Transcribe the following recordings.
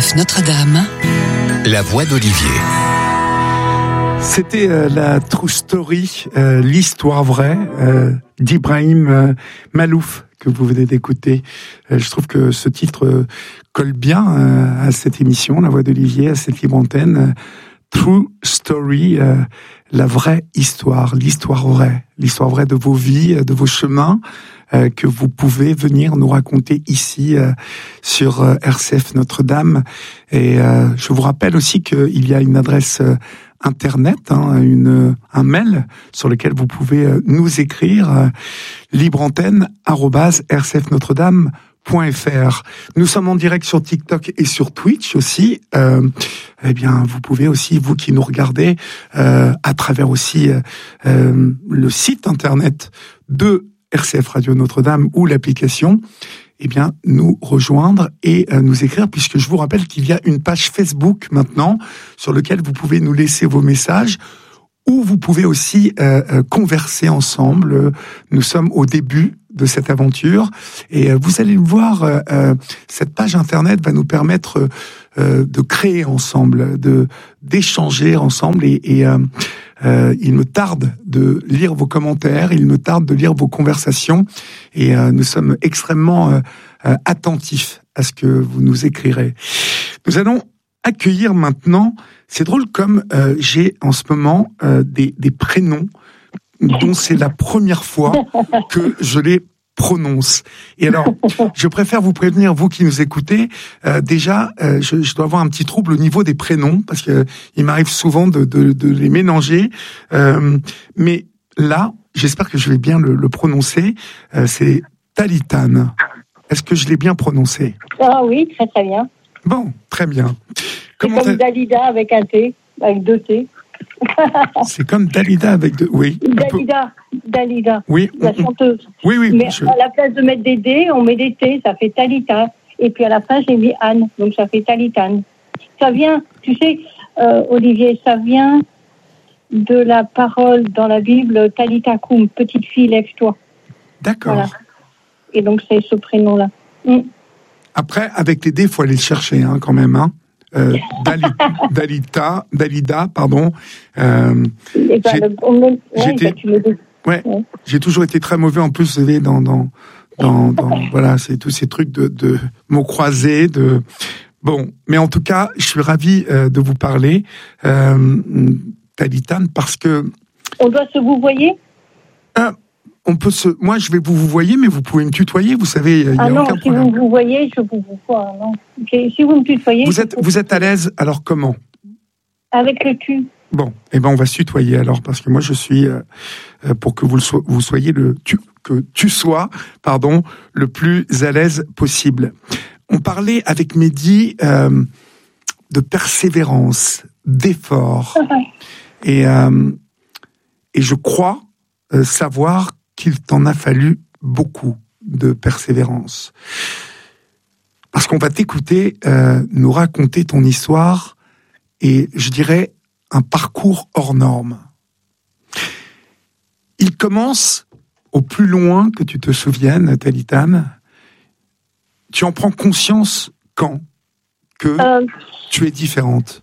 RCF Notre-Dame, la voix d'Olivier. C'était la True Story, l'histoire vraie d'Ibrahim Malouf que vous venez d'écouter. Je trouve que ce titre colle bien à cette émission, la voix d'Olivier, à cette libre antenne. True Story, la vraie histoire, l'histoire vraie de vos vies, de vos chemins, que vous pouvez venir nous raconter ici sur RCF Notre-Dame. Et je vous rappelle aussi qu'il y a une adresse internet, un mail sur lequel vous pouvez nous écrire, libreantenne@rcfnotredame.fr. Nous sommes en direct sur TikTok et sur Twitch aussi. Eh bien, vous pouvez aussi, vous qui nous regardez, à travers aussi le site internet de RCF Radio Notre-Dame ou l'application, eh bien, nous rejoindre et nous écrire, puisque je vous rappelle qu'il y a une page Facebook maintenant sur laquelle vous pouvez nous laisser vos messages, ou vous pouvez aussi converser ensemble. Nous sommes au début de cette aventure et vous allez le voir, cette page internet va nous permettre de créer ensemble, d'échanger ensemble et il me tarde de lire vos commentaires, il me tarde de lire vos conversations et nous sommes extrêmement attentifs à ce que vous nous écrirez. Nous allons accueillir maintenant, c'est drôle comme j'ai en ce moment des prénoms dont c'est la première fois que je les prononce. Et alors, je préfère vous prévenir, vous qui nous écoutez, déjà, je dois avoir un petit trouble au niveau des prénoms, parce que il m'arrive souvent de les mélanger. Mais là, j'espère que je vais bien le prononcer. C'est Talitane. Est-ce que je l'ai bien prononcé? Ah oui, très très bien. Bon, très bien. C'est comme Dalida avec un T, avec deux T. C'est comme Dalida avec deux... Oui. Dalida. Oui. La chanteuse. Oui. Mais à la place de mettre des D, on met des T, ça fait Talita. Et puis à la fin, j'ai mis Anne, donc ça fait Talitane. Ça vient, tu sais, Olivier, ça vient de la parole dans la Bible, Talita Koum, petite fille, lève-toi. D'accord. Voilà. Et donc c'est ce prénom-là. Après, avec les D, il faut aller le chercher, quand même, Dalida, pardon. J'ai toujours été très mauvais en plus, vous savez, dans voilà, c'est tous ces trucs de mots croisés, bon, mais en tout cas, je suis ravi de vous parler, Talitane, parce que on doit se vous voyez. Moi, je vais vous voyer, mais vous pouvez me tutoyer, vous savez, il y a aucun problème. Si vous voyez, je vous vois, non. Si vous me tutoyez... Vous êtes à l'aise, alors comment? Avec le tu. Bon, on va se tutoyer alors, parce que moi, je suis, pour que vous soyez le plus à l'aise possible. On parlait avec Mehdi de persévérance, d'effort. Et je crois savoir qu'il t'en a fallu beaucoup de persévérance. Parce qu'on va t'écouter nous raconter ton histoire et, je dirais, un parcours hors norme. Il commence au plus loin que tu te souviennes, Talitane. Tu en prends conscience quand que tu es différente?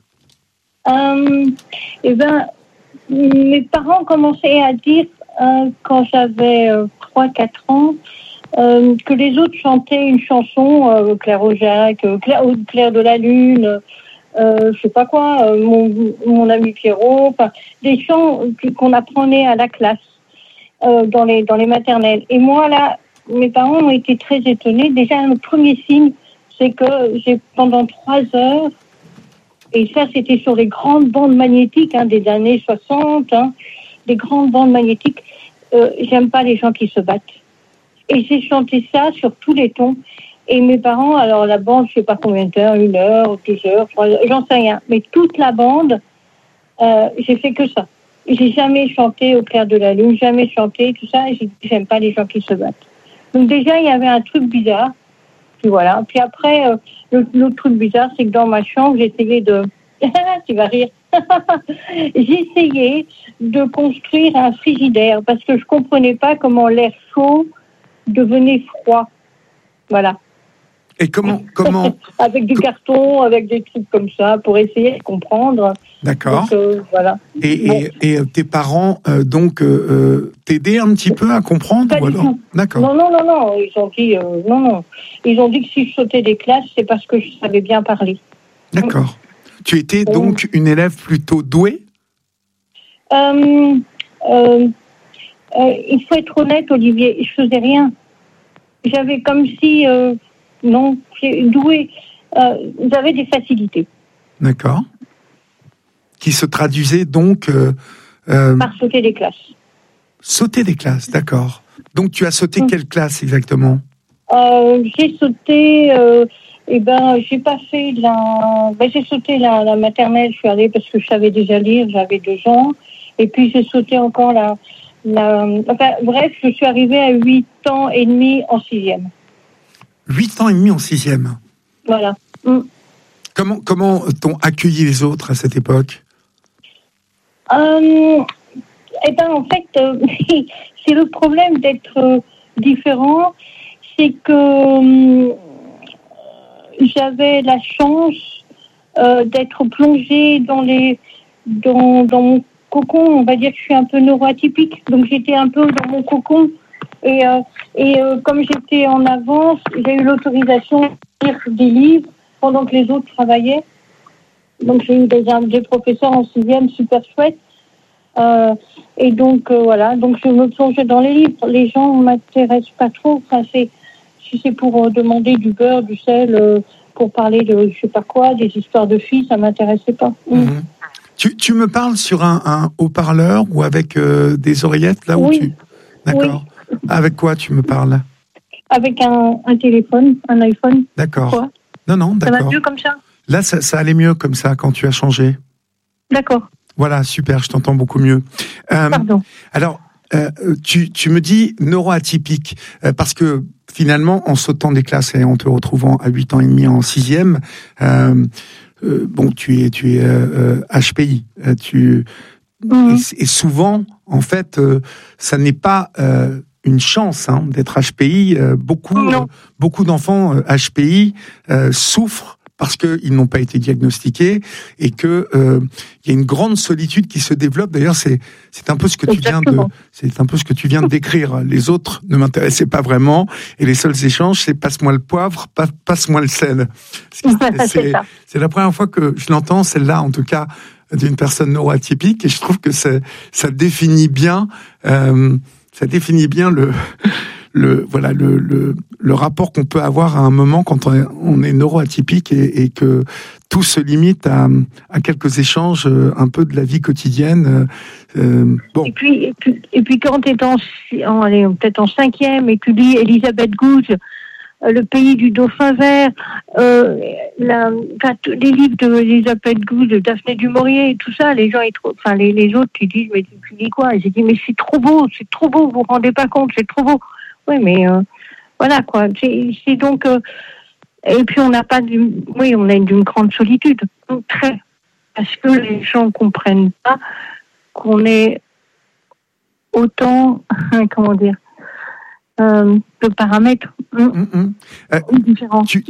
Mes parents commençaient à dire, quand j'avais 3-4 ans, que les autres chantaient une chanson, Claire Aujac, Claire de la Lune, je sais pas quoi, mon ami Pierrot, des chants qu'on apprenait à la classe, dans les maternelles. Et moi, là, mes parents ont été très étonnés. Déjà, le premier signe, c'est que j'ai, pendant 3 heures, et ça, c'était sur les grandes bandes magnétiques des années 60, des grandes bandes magnétiques. J'aime pas les gens qui se battent. Et j'ai chanté ça sur tous les tons. Et mes parents, alors la bande, je sais pas combien d'heures, 1 heure, 2 heures, 3 heures, j'en sais rien. Mais toute la bande, j'ai fait que ça. J'ai jamais chanté au clair de la lune, jamais chanté, tout ça. J'aime pas les gens qui se battent. Donc déjà, il y avait un truc bizarre. Puis voilà. Puis après, l'autre truc bizarre, c'est que dans ma chambre, j'essayais de... tu vas rire. J'essayais de construire un frigidaire parce que je comprenais pas comment l'air chaud devenait froid. Voilà. Et comment avec du carton, avec des trucs comme ça, pour essayer de comprendre. D'accord. Donc, voilà. Et tes parents t'aidaient un petit peu à comprendre Pas ou du alors tout. D'accord. Non. Ils ont dit non. Ils ont dit que si je sautais des classes, c'est parce que je savais bien parler. D'accord. Tu étais donc une élève plutôt douée? Il faut être honnête, Olivier, je faisais rien. J'avais comme si, douée. J'avais des facilités. D'accord. Qui se traduisait donc Par sauter des classes. Sauter des classes, d'accord. Donc tu as sauté quelle classe exactement? J'ai sauté. J'ai pas fait j'ai sauté la maternelle. Je suis allée parce que je savais déjà lire. J'avais 2 ans. Et puis j'ai sauté encore bref, je suis arrivée à 8 ans et demi en 6e. 8 ans et demi en 6e. Voilà. Comment t'ont accueilli les autres à cette époque? En fait, c'est le problème d'être différent, c'est que j'avais la chance d'être plongée dans mon cocon. On va dire que je suis un peu neuroatypique, donc j'étais un peu dans mon cocon. Et comme j'étais en avance, j'ai eu l'autorisation de lire des livres pendant que les autres travaillaient. Donc j'ai eu des professeurs en 6e super chouettes. Et donc voilà, donc je me plongeais dans les livres. Les gens ne m'intéressent pas trop. Enfin, si c'est pour demander du beurre, du sel, pour parler de je sais pas quoi, des histoires de filles, ça m'intéressait pas. Mmh. Tu me parles sur un haut-parleur ou avec des oreillettes là où Oui. D'accord. Oui. Avec quoi tu me parles? Avec un téléphone, un iPhone. D'accord. Quoi? Non, d'accord. Ça va mieux comme ça? Là, ça allait mieux comme ça quand tu as changé. D'accord. Voilà, super, je t'entends beaucoup mieux. Pardon. Alors, tu me dis neuroatypique, parce que finalement, en sautant des classes et en te retrouvant à 8 ans et demi en 6e, tu es HPI. Et souvent, en fait, ça n'est pas une chance d'être HPI. Beaucoup d'enfants HPI souffrent parce qu'ils n'ont pas été diagnostiqués et que il y a une grande solitude qui se développe. D'ailleurs, c'est un peu ce que tu viens de décrire. Les autres ne m'intéressaient pas vraiment et les seuls échanges, c'est passe-moi le poivre, passe-moi le sel. C'est la première fois que je l'entends, celle-là en tout cas, d'une personne neuroatypique, et je trouve que ça définit bien le rapport qu'on peut avoir à un moment quand on est neuroatypique et que tout se limite à quelques échanges un peu de la vie quotidienne. Bon. Et puis quand tu es peut-être en 5e et tu lis Elisabeth Gould, Le pays du dauphin vert, les livres de Elisabeth Gould, de Daphné du Maurier, et tout ça, les gens, les autres, ils disent, mais tu lis quoi? J'ai dit, mais c'est trop beau, vous vous rendez pas compte, c'est trop beau. Oui, mais voilà quoi. C'est donc, et puis on a d'une grande solitude, très, parce que les gens comprennent pas qu'on est autant, comment dire. De paramètres différents. Tu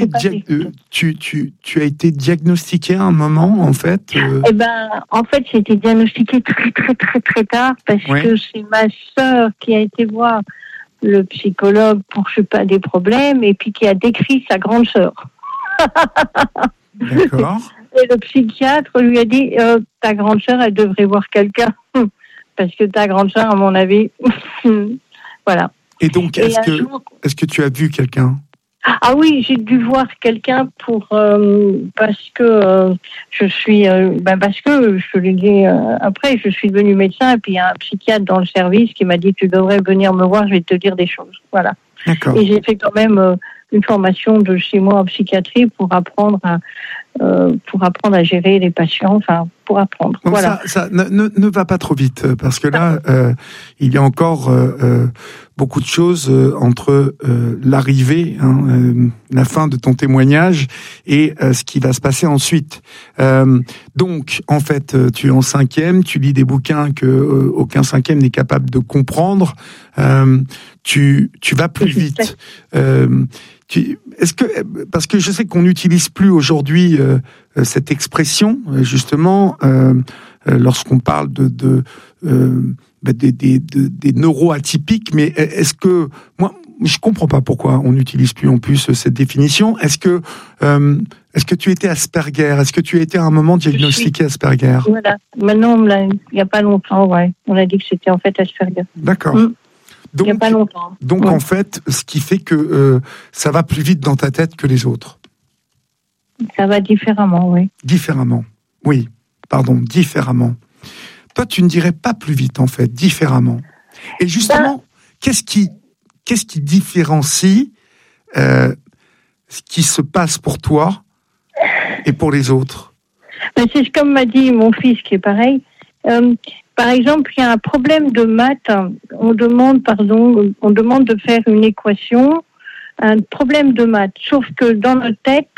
as été diagnostiqué à un moment, en fait En fait, j'ai été diagnostiquée très, très, très, très tard parce que c'est ma sœur qui a été voir le psychologue pour, je sais pas, des problèmes et puis qui a décrit sa grande sœur. D'accord. Et le psychiatre lui a dit ta grande sœur, elle devrait voir quelqu'un parce que ta grande sœur, à mon avis, voilà. Et donc, est-ce que tu as vu quelqu'un? Ah oui, j'ai dû voir quelqu'un parce que je suis, parce que je l'ai dit après, je suis devenue médecin et puis il y a un psychiatre dans le service qui m'a dit tu devrais venir me voir, je vais te dire des choses. Voilà. D'accord. Et j'ai fait quand même une formation de 6 mois en psychiatrie pour apprendre à gérer les patients, enfin pour apprendre. Donc voilà. Ça ne va pas trop vite parce que là il y a encore beaucoup de choses entre l'arrivée, la fin de ton témoignage et ce qui va se passer ensuite. Donc en fait tu es en 5e, tu lis des bouquins que aucun 5e n'est capable de comprendre. Tu vas plus vite. Est-ce que, parce que je sais qu'on n'utilise plus aujourd'hui cette expression, justement, lorsqu'on parle des neuroatypiques, mais est-ce que moi je comprends pas pourquoi on n'utilise plus en plus cette définition. Est-ce que tu étais Asperger? Est-ce que tu as été à un moment diagnostiqué Asperger? Voilà. Maintenant, il n'y a pas longtemps, ouais. On a dit que c'était en fait Asperger. D'accord. Donc, il n'y a pas longtemps. Donc en fait, ce qui fait que ça va plus vite dans ta tête que les autres. Ça va différemment, oui. Différemment. Oui. Pardon, différemment. Toi, tu ne dirais pas plus vite, en fait, différemment. Et justement, qu'est-ce qui différencie ce qui se passe pour toi et pour les autres? C'est comme m'a dit mon fils, qui est pareil. Par exemple, il y a un problème de maths. On demande de faire une équation, un problème de maths. Sauf que dans notre tête,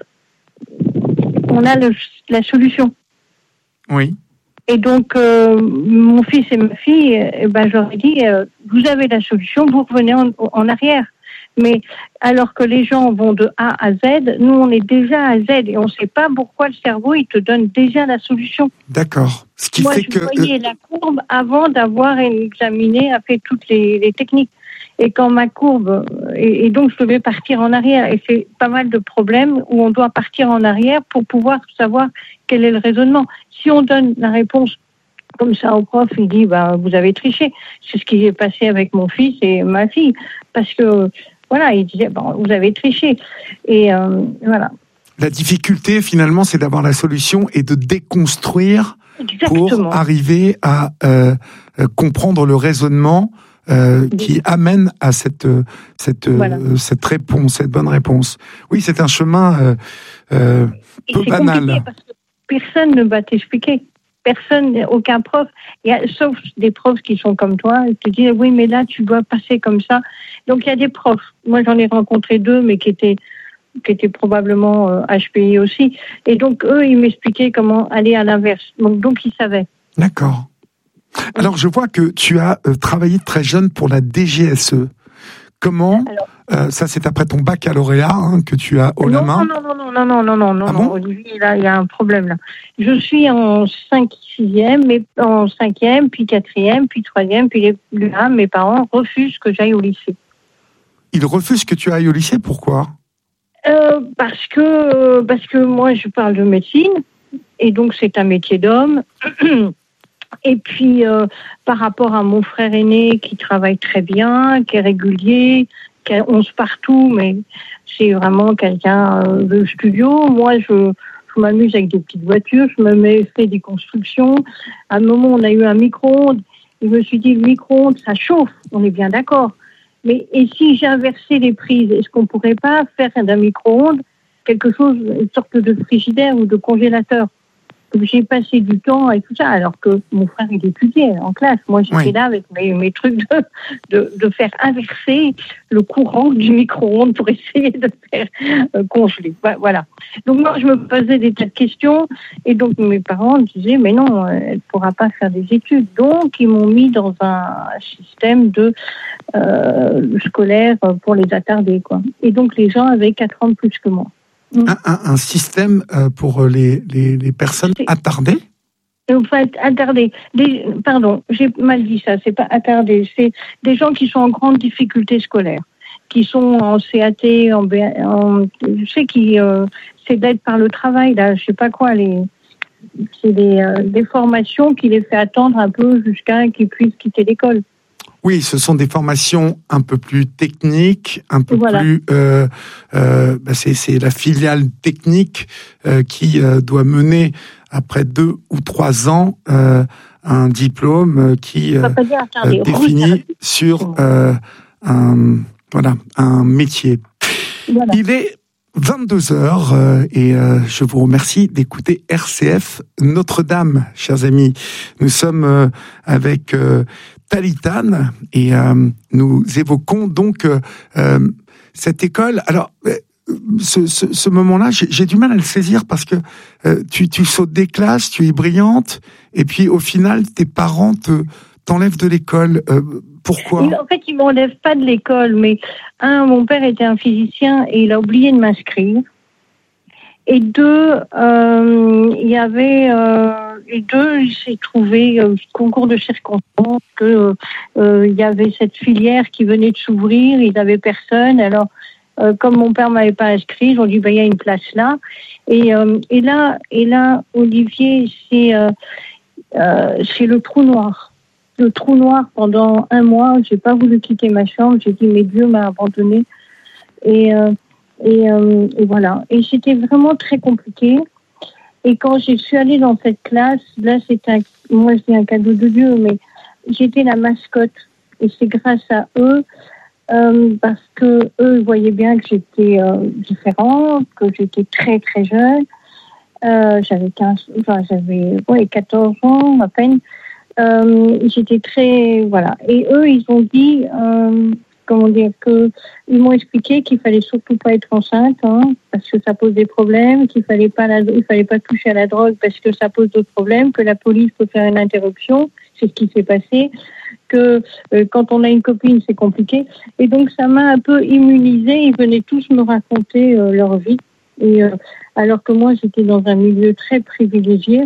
on a la solution. Oui. Et donc, mon fils et ma fille, j'aurais dit, vous avez la solution, vous revenez en arrière. Mais alors que les gens vont de A à Z, nous, on est déjà à Z et on ne sait pas pourquoi le cerveau, il te donne déjà la solution. D'accord. Ce qui Moi, fait je voyais la courbe avant d'avoir examiné, fait toutes les techniques. Et quand ma courbe, et donc je devais partir en arrière. Et c'est pas mal de problèmes où on doit partir en arrière pour pouvoir savoir quel est le raisonnement. Si on donne la réponse comme ça au prof, il dit vous avez triché. C'est ce qui est passé avec mon fils et ma fille. Parce que, voilà, il disait vous avez triché. Et voilà. La difficulté, finalement, c'est d'avoir la solution et de déconstruire. Exactement. Pour arriver à comprendre le raisonnement qui amène à cette réponse, cette bonne réponse. Oui, c'est un chemin peu banal. Parce que personne ne va t'expliquer. Personne, aucun prof, sauf des profs qui sont comme toi, ils te disent oui, mais là tu dois passer comme ça. Donc il y a des profs. Moi j'en ai rencontré 2, mais qui étaient probablement HPI aussi. Et donc, eux, ils m'expliquaient comment aller à l'inverse. Donc ils savaient. D'accord. Alors, je vois que tu as travaillé très jeune pour la DGSE. Comment? Ça, c'est après ton baccalauréat que tu as haut la main. Non, Olivier, là, il y a un problème, là. Je suis en 6e, mais en 5e, puis 4e, puis 3e, puis là, mes parents refusent que j'aille au lycée. Ils refusent que tu ailles au lycée? Pourquoi? Parce que moi je parle de médecine et donc c'est un métier d'homme et puis par rapport à mon frère aîné qui travaille très bien, qui est régulier, qui a 11 partout, mais c'est vraiment quelqu'un de studio. Moi je m'amuse avec des petites voitures, fais des constructions. À un moment on a eu un micro-ondes et je me suis dit le micro-ondes ça chauffe, on est bien d'accord. Mais et si j'inversais les prises, est-ce qu'on ne pourrait pas faire d'un micro-ondes quelque chose, une sorte de frigidaire ou de congélateur? Donc j'ai passé du temps et tout ça, alors que mon frère il étudiait en classe. Moi j'étais là avec mes trucs de faire inverser le courant du micro-ondes pour essayer de faire congeler. Voilà. Donc moi je me posais des tas de questions et donc mes parents disaient mais non, elle ne pourra pas faire des études. Donc ils m'ont mis dans un système de scolaire pour les attardés, quoi. Et donc les gens avaient 4 ans de plus que moi. Un système pour les personnes attardées? En fait, attardées. Pardon, j'ai mal dit ça, c'est pas attardées, c'est des gens qui sont en grande difficulté scolaire, qui sont en CAT, je sais qui c'est d'aide par le travail, là, je sais pas quoi, c'est des formations qui les fait attendre un peu jusqu'à qu'ils puissent quitter l'école. Oui, ce sont des formations un peu plus techniques, un peu plus. C'est la filiale technique qui doit mener après 2 ou 3 ans un diplôme qui définit sur un métier. Voilà. Il est 22h et je vous remercie d'écouter RCF Notre-Dame, chers amis. Nous sommes avec Talitane et nous évoquons donc cette école. Alors, ce moment-là, j'ai du mal à le saisir parce que tu sautes des classes, tu es brillante et puis au final, tes parents t'enlèvent de l'école. Pourquoi ? En fait, ils m'enlèvent pas de l'école, mais mon père était un physicien et il a oublié de m'inscrire. Et deux, il s'est trouvé concours de circonstances que il y avait cette filière qui venait de s'ouvrir, il n'avait personne. Alors, comme mon père m'avait pas inscrit, ils ont dit il y a une place là. Et là, Olivier, c'est le trou noir. Le trou noir pendant 1 mois. J'ai pas voulu quitter ma chambre. J'ai dit mais Dieu m'a abandonnée. Et voilà. Et c'était vraiment très compliqué. Et quand je suis allée dans cette classe, là, moi je dis un cadeau de Dieu, mais j'étais la mascotte. Et c'est grâce à eux, parce que eux voyaient bien que j'étais différente, que j'étais très très jeune. J'avais 14 ans à peine. J'étais très, voilà. Et eux, ils ont dit, ils m'ont expliqué qu'il fallait surtout pas être enceinte, parce que ça pose des problèmes, il fallait pas toucher à la drogue parce que ça pose d'autres problèmes, que la police peut faire une interruption, c'est ce qui s'est passé, que quand on a une copine, c'est compliqué. Et donc, ça m'a un peu immunisée. Ils venaient tous me raconter leur vie. Et alors que moi, j'étais dans un milieu très privilégié.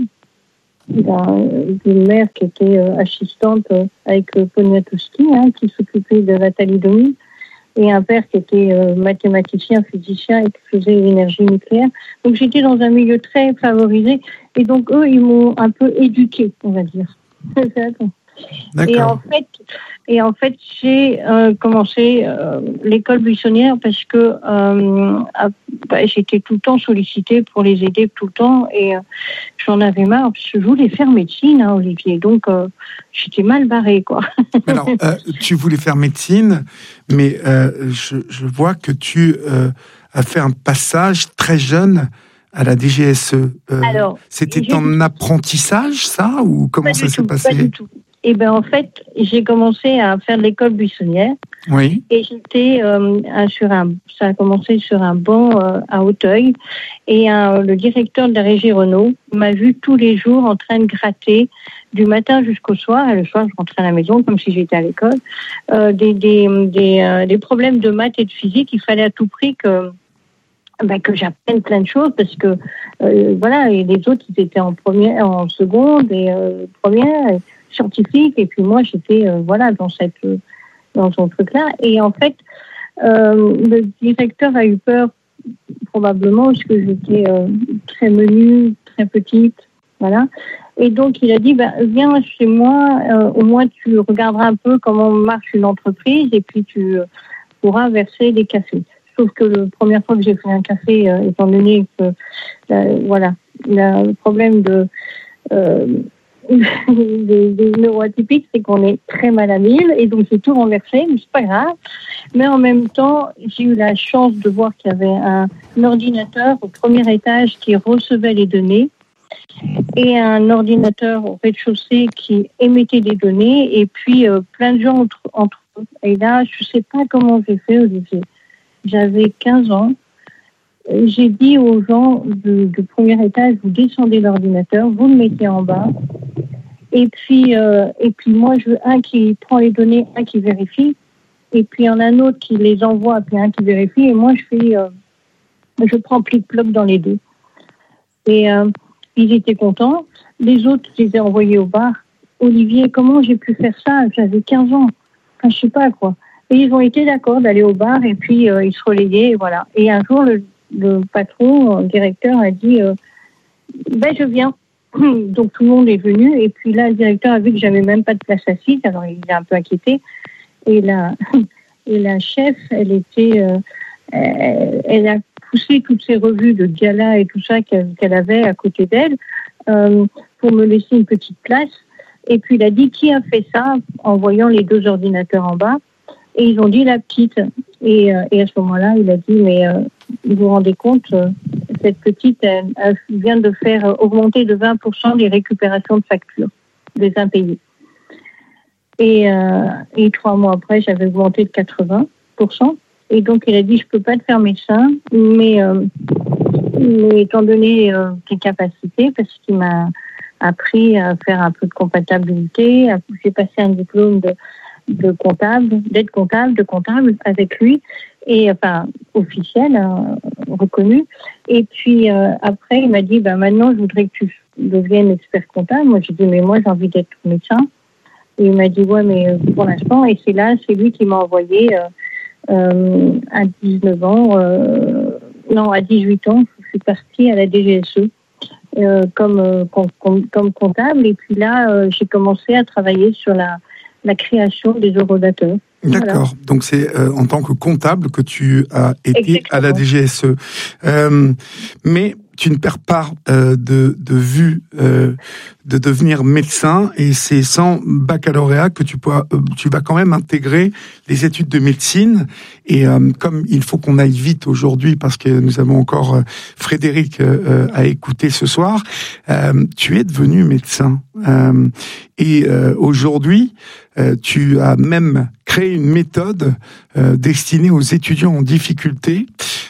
Une mère qui était assistante avec Poniatowski, qui s'occupait de la thalidomide, et un père qui était mathématicien, physicien et qui faisait l'énergie nucléaire. Donc j'étais dans un milieu très favorisé, et donc eux, ils m'ont un peu éduquée, on va dire. D'accord. Et en fait, j'ai commencé l'école buissonnière parce que j'étais tout le temps sollicitée pour les aider tout le temps, et j'en avais marre parce que je voulais faire médecine, Olivier. Donc j'étais mal barrée, quoi. Alors, tu voulais faire médecine, mais je vois que tu as fait un passage très jeune à la DGSE. Alors, c'était en apprentissage, ça, ou comment ça s'est passé ? Pas du tout. Et en fait, j'ai commencé à faire de l'école buissonnière. Oui. Et j'étais ça a commencé sur un banc à Auteuil. Et le directeur de la régie Renault m'a vu tous les jours en train de gratter du matin jusqu'au soir. Et le soir, je rentrais à la maison comme si j'étais à l'école. Des problèmes de maths et de physique. Il fallait à tout prix que j'apprenne plein de choses parce que voilà, et les autres ils étaient en seconde et première, scientifique, et puis moi j'étais dans son truc là. Et en fait le directeur a eu peur probablement parce que j'étais très menue, très petite, voilà. Et donc il a dit viens chez moi, au moins tu regarderas un peu comment marche une entreprise et puis tu pourras verser des cafés. Sauf que la première fois que j'ai fait un café, étant donné que le problème des neuroatypiques, c'est qu'on est très malhabile, et donc j'ai tout renversé, mais c'est pas grave. Mais en même temps, j'ai eu la chance de voir qu'il y avait un ordinateur au premier étage qui recevait les données et un ordinateur au rez-de-chaussée qui émettait des données, et puis plein de gens entre eux. Et là, je sais pas comment j'ai fait, Olivier. J'avais 15 ans. J'ai dit aux gens du premier étage, vous descendez l'ordinateur, vous le mettez en bas. Et puis moi, je veux un qui prend les données, un qui vérifie. Et puis il y en a un autre qui les envoie, puis un qui vérifie. Et moi, je prends plic-ploc dans les deux. Et ils étaient contents. Les autres, je les ai envoyés au bar. Olivier, comment j'ai pu faire ça ? J'avais 15 ans. Enfin, je sais pas, quoi. Et ils ont été d'accord d'aller au bar, et puis ils se relayaient, et voilà. Et un jour, le patron, le directeur, a dit je viens. Donc tout le monde est venu, et puis là, le directeur a vu que j'avais même pas de place assise, alors il est un peu inquiété. Et la chef, elle a poussé toutes ces revues de gala et tout ça qu'elle avait à côté d'elle pour me laisser une petite place. Et puis il a dit qui a fait ça, en voyant les 2 ordinateurs en bas. Et ils ont dit la petite. Et à ce moment-là, il a dit, mais vous vous rendez compte, cette petite, elle vient de faire augmenter de 20% les récupérations de factures des impayés. Et 3 mois après, j'avais augmenté de 80%. Et donc, il a dit, je peux pas te faire médecin, mais étant donné tes capacités, parce qu'il m'a appris à faire un peu de comptabilité. J'ai passé un diplôme d'aide comptable avec lui, et enfin officiel, reconnu. Et puis après, il m'a dit, maintenant, je voudrais que tu deviennes expert comptable. Moi, j'ai dit, mais moi, j'ai envie d'être médecin. Et il m'a dit, ouais, mais pour l'instant, et c'est lui qui m'a envoyé à 19 ans, à 18 ans, je suis partie à la DGSE comme comptable. Et puis là, j'ai commencé à travailler sur la création des eurodateurs. D'accord. Voilà. Donc c'est en tant que comptable que tu as été à la DGSE. Mais tu ne perds pas de vue de devenir médecin, et c'est sans baccalauréat que tu vas quand même intégrer les études de médecine. Et comme il faut qu'on aille vite aujourd'hui parce que nous avons encore Frédéric à écouter ce soir, tu es devenu médecin. Et aujourd'hui, tu as même créé une méthode destinée aux étudiants en difficulté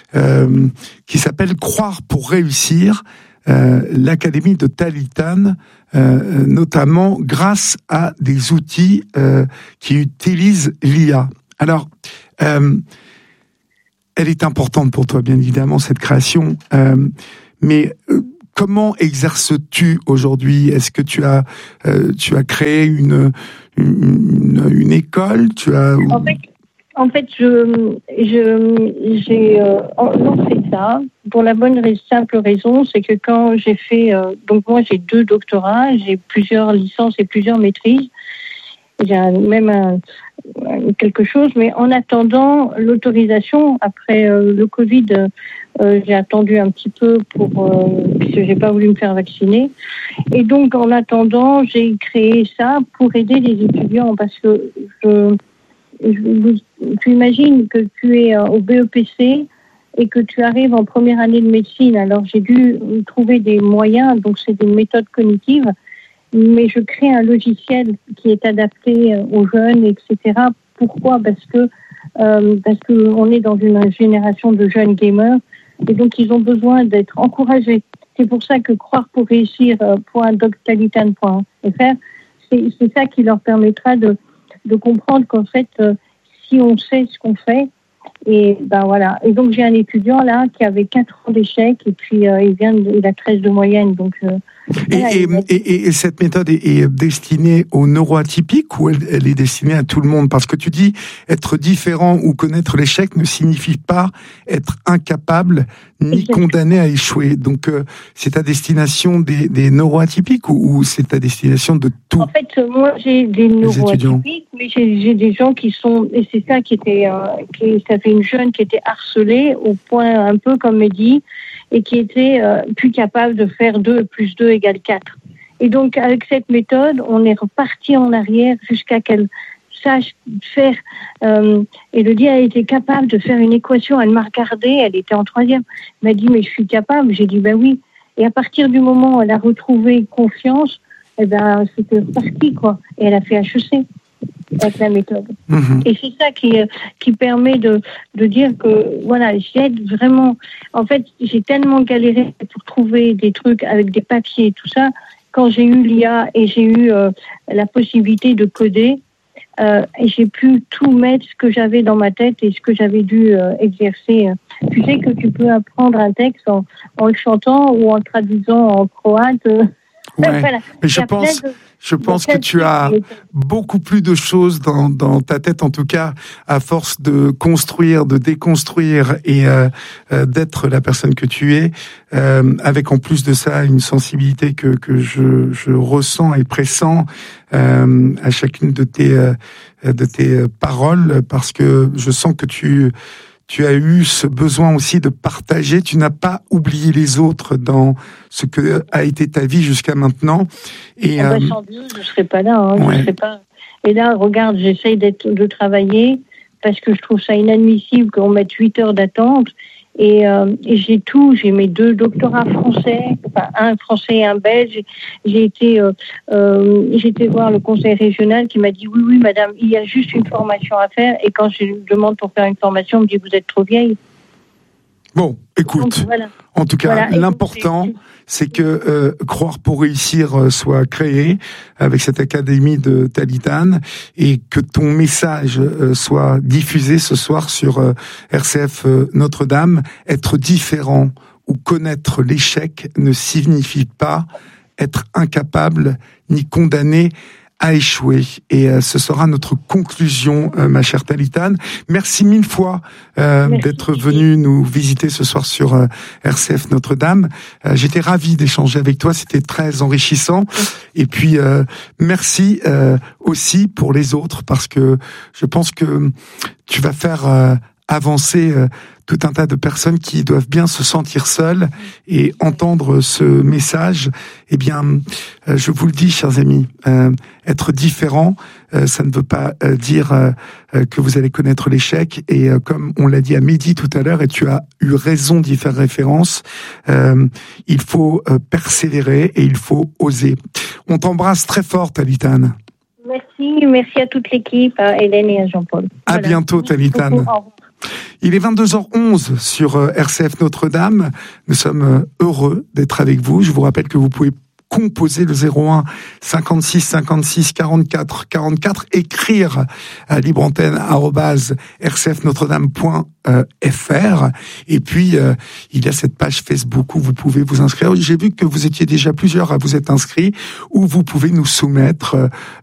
qui s'appelle Croire pour réussir, l'Académie de Talitane, notamment grâce à des outils qui utilisent l'IA. Alors, elle est importante pour toi, bien évidemment, cette création, mais comment exerces-tu aujourd'hui? Est-ce que tu as créé une école? En fait, j'ai lancé ça pour la simple raison, c'est que quand j'ai fait, donc moi j'ai 2 doctorats, j'ai plusieurs licences et plusieurs maîtrises, j'ai même quelque chose, mais en attendant l'autorisation, après le Covid, j'ai attendu un petit peu puisque j'ai pas voulu me faire vacciner, et donc en attendant, j'ai créé ça pour aider les étudiants, parce que tu imagines que tu es au BEPC et que tu arrives en première année de médecine. Alors j'ai dû trouver des moyens, donc c'est des méthodes cognitives, mais je crée un logiciel qui est adapté aux jeunes, etc. Pourquoi ? Parce que on est dans une génération de jeunes gamers, et donc ils ont besoin d'être encouragés. C'est pour ça que Croire pour réussir .doctalitane.fr, c'est ça qui leur permettra de comprendre qu'en fait, si on sait ce qu'on fait, et voilà. Et donc j'ai un étudiant là qui avait 4 ans d'échec, et puis il a 13 de moyenne, donc. Et cette méthode est destinée aux neuroatypiques, ou elle est destinée à tout le monde? Parce que tu dis être différent ou connaître l'échec ne signifie pas être incapable ni condamné à échouer. Donc c'est à destination des neuroatypiques, ou c'est à destination de tout? En fait, moi j'ai des neuroatypiques, mais j'ai des gens qui sont, et c'est ça ça fait une jeune qui était harcelée au point un peu comme Mehdi, et qui était plus capable de faire 2 + 2 = 4. Et donc, avec cette méthode, on est reparti en arrière jusqu'à qu'elle sache faire. Elodie a été capable de faire une équation. Elle m'a regardée, elle était en 3e. Elle m'a dit, mais je suis capable. J'ai dit, oui. Et à partir du moment où elle a retrouvé confiance, c'était reparti, quoi. Et elle a fait HEC avec la méthode. Mmh. Et c'est ça qui permet de dire que, voilà, j'aide vraiment. En fait, j'ai tellement galéré pour trouver des trucs avec des papiers et tout ça. Quand j'ai eu l'IA et j'ai eu la possibilité de coder, et j'ai pu tout mettre ce que j'avais dans ma tête et ce que j'avais dû exercer. Tu sais que tu peux apprendre un texte en le chantant ou en traduisant en croate. Ouais. Voilà. Mais je pense que tu as beaucoup plus de choses dans ta tête, en tout cas, à force de construire, de déconstruire et d'être la personne que tu es, avec en plus de ça une sensibilité que je ressens et pressens à chacune de tes paroles, parce que je sens que tu as eu ce besoin aussi de partager. Tu n'as pas oublié les autres dans ce que a été ta vie jusqu'à maintenant. Et sans Dieu, je ne serais pas là. Ouais. Je serais pas. Et là, regarde, j'essaye de travailler parce que je trouve ça inadmissible qu'on mette 8 heures d'attente. Et j'ai tout. J'ai mes 2 doctorats français, enfin un français et un belge. J'ai été voir le conseil régional qui m'a dit oui madame, il y a juste une formation à faire. Et quand je demande pour faire une formation, on me dit vous êtes trop vieille. Bon, écoute, Donc, voilà. en tout cas, Voilà, l'important, c'est que Croire pour réussir soit créé avec cette académie de Talitane et que ton message soit diffusé ce soir sur RCF Notre-Dame. Être différent ou connaître l'échec ne signifie pas être incapable ni condamné à échouer. Et ce sera notre conclusion, ma chère Talitane. Merci mille fois d'être venue nous visiter ce soir sur RCF Notre-Dame. J'étais ravi d'échanger avec toi, c'était très enrichissant. Et puis, merci aussi pour les autres, parce que je pense que tu vas faire avancer tout un tas de personnes qui doivent bien se sentir seules et entendre ce message. Eh bien, je vous le dis, chers amis, être différent, ça ne veut pas dire que vous allez connaître l'échec. Et comme on l'a dit à Mehdi tout à l'heure, et tu as eu raison d'y faire référence, il faut persévérer et il faut oser. On t'embrasse très fort, Talitane. Merci à toute l'équipe, à Hélène et à Jean-Paul. À bientôt, Talitane. Il est 22h11 sur RCF Notre-Dame. Nous sommes heureux d'être avec vous. Je vous rappelle que vous pouvez composer le 01 56 56 44 44, écrire à libreantenne@rcfnotredame.fr. Et puis il y a cette page Facebook où vous pouvez vous inscrire. J'ai vu que vous étiez déjà plusieurs à vous être inscrits, où vous pouvez nous soumettre